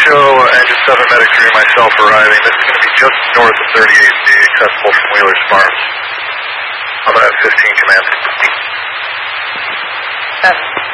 show engine 7 medic 3 and myself arriving. This is going to be just north of 38D, accessible from Wheeler's Farms. I'm at 15 command. 7.